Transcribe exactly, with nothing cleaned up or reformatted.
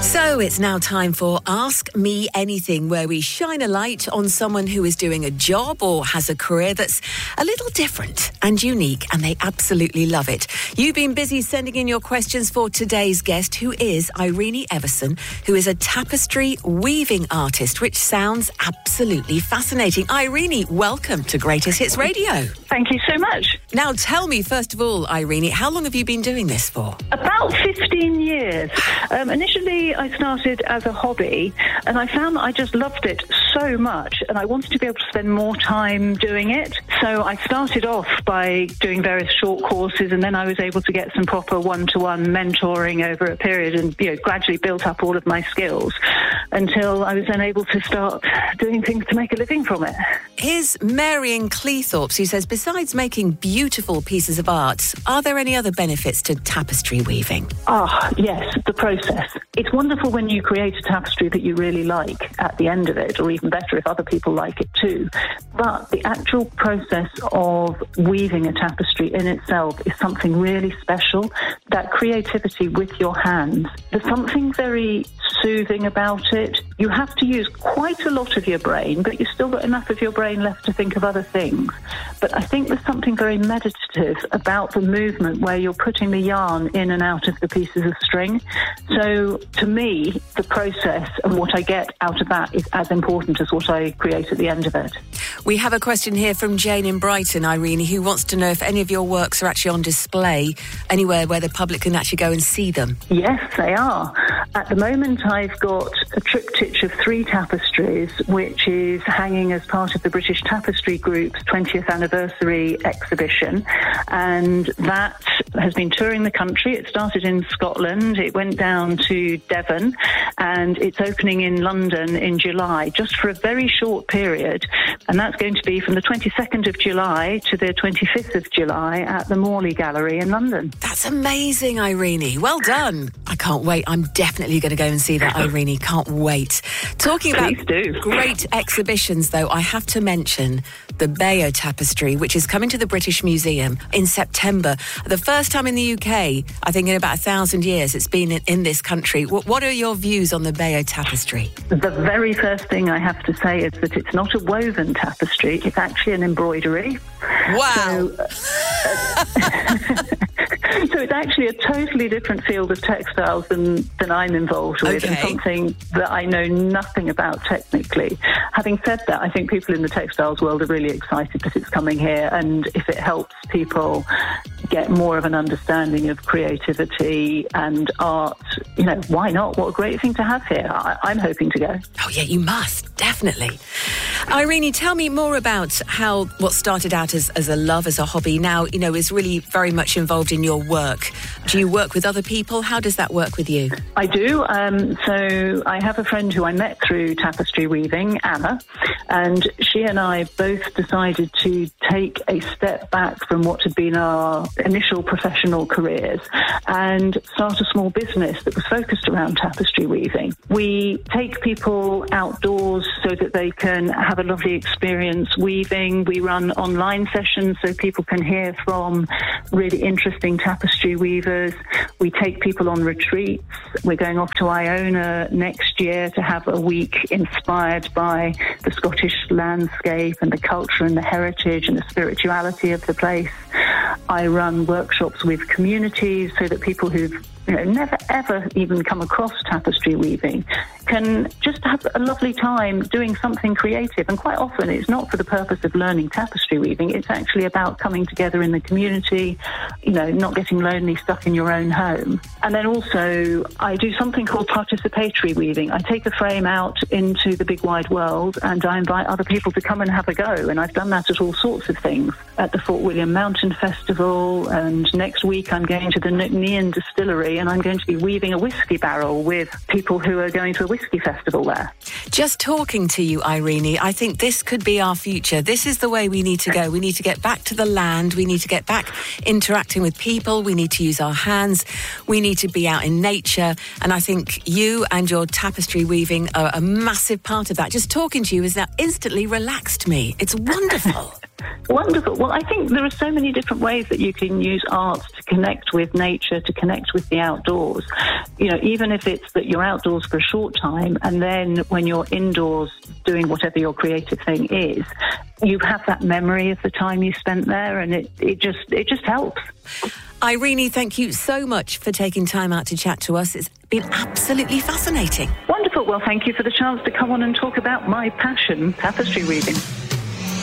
So it's now time for Ask Me Anything, where we shine a light on someone who is doing a job or has a career that's a little different and unique, and they absolutely love it. You've been busy sending in your questions for today's guest, who is Irene Everson, who is a tapestry weaving artist, which sounds absolutely fascinating. Irene, welcome to Greatest Hits Radio. Thank you so much. Now, tell me, first of all, Irene, how long have you been doing this for? About fifteen years. Um, initially, I started as a hobby, and I found that I just loved it so much, and I wanted to be able to spend more time doing it. So I started off by doing various short courses, and then I was able to get some proper one-to-one mentoring over a period, and you know, gradually built up all of my skills until I was then able to start doing things to make a living from it. Here's Marion Cleethorpes, who says, besides making beautiful pieces of art, are there any other benefits to tapestry weaving? Ah, yes, the process. It's wonderful when you create a tapestry that you really like at the end of it, or even better if other people like it too. But the actual process of weaving a tapestry in itself is something really special. That creativity with your hands, there's something very soothing about it. You have to use quite a lot of your brain, but you've still got enough of your brain left to think of other things. But I think there's something very meditative about the movement where you're putting the yarn in and out of the pieces of string. So to me, the process and what I get out of that is as important as what I create at the end of it. We have a question here from Jane in Brighton, Irene, who wants to know if any of your works are actually on display anywhere where the public can actually go and see them. Yes, they are. At the moment, I've got a triptych of three tapestries, which is hanging as part of the British Tapestry Group's twentieth anniversary exhibition. And that has been touring the country. It started in Scotland, it went down to Devon, and it's opening in London in July, just for a very short period. And that's going to be from the twenty-second of July to the twenty-fifth of July at the Morley Gallery in London. That's amazing, Irene. Well done. I can't wait. I'm definitely going to go and see that, Irene. Can't wait. Talking about Please do. Great exhibitions, though, I have to mention the Bayeux Tapestry, which is coming to the British Museum in September. The first time in the U K, I think in about a thousand years, it's been in, in this country. What, what are your views on the Bayeux Tapestry? The very first thing I have to say is that it's not a woven tapestry, it's actually an embroidery. Wow. So, uh, so it's actually a totally different field of textiles than, than I'm involved with, Okay. and something that I know nothing about technically. Having said that, I think people in the textiles world are really excited that it's coming here, and if it helps people get more of an understanding of creativity and art, you know, why not? What a great thing to have here. I, I'm hoping to go. Oh, yeah, you must, definitely. Irene, tell me more about how what started out as, as a love, as a hobby, now, you know, is really very much involved in your work. Do you work with other people? How does that work with you? I do. Um, so I have a friend who I met through tapestry weaving, Anna, and she and I both decided to take a step back from what had been our initial professional careers and start a small business that was focused around tapestry weaving. We take people outdoors so that they can have a lovely experience weaving. We run online sessions so people can hear from really interesting tapestry weavers. We take people on retreats. We're going off to Iona next year to have a week inspired by the Scottish landscape and the culture and the heritage and the spirituality of the place. I run workshops with communities so that people who've you know, never ever even come across tapestry weaving can just have a lovely time doing something creative. And quite often it's not for the purpose of learning tapestry weaving, it's actually about coming together in the community, you know, not getting lonely stuck in your own home. And then also I do something called participatory weaving. I take a frame out into the big wide world and I invite other people to come and have a go. And I've done that at all sorts of things, at the Fort William Mountain Festival, and next week I'm going to the Nean Distillery and I'm going to be weaving a whiskey barrel with people who are going to a whiskey festival there. Just talking to you, Irene, I think this could be our future. This is the way we need to go. We need to get back to the land. We need to get back interacting with people. We need to use our hands. We need to be out in nature. And I think you and your tapestry weaving are a massive part of that. Just talking to you has now instantly relaxed me. It's wonderful. Wonderful. Well, I think there are so many different ways that you can use art to connect with nature, to connect with the outdoors. You know, even if it's that you're outdoors for a short time and then when you're indoors doing whatever your creative thing is, you have that memory of the time you spent there, and it, it just it just helps. Irene, thank you so much for taking time out to chat to us. It's been absolutely fascinating. Wonderful. Well, thank you for the chance to come on and talk about my passion, tapestry weaving.